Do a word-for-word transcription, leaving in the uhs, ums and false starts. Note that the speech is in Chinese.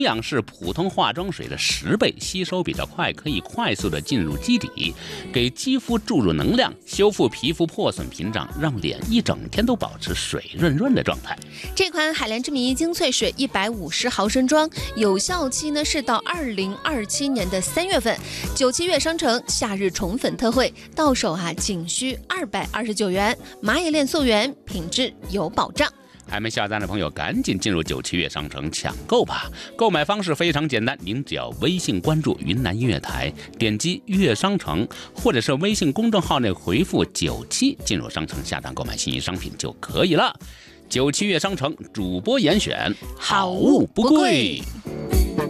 样是普通化妆水的十倍，吸收比较快，可以快速的进入肌底，给肌肤注入能量，修复皮肤破损屏障，让脸一整天都保持水润润的状态。 这款海蓝之谜精粹水一百五十毫升装，有效期呢是到二零二七年的三月份。九七月商城夏日宠粉特惠，到手啊仅需二百二十九元，蚂蚁链溯源，品质有保障。 还没下单的朋友，赶紧进入九七月商城抢购吧！购买方式非常简单，您只要微信关注云南音乐台，点击乐商城，或者是微信公众号内回复九七进入商城下单购买心仪商品就可以了。九七月商城主播严选，好物不贵。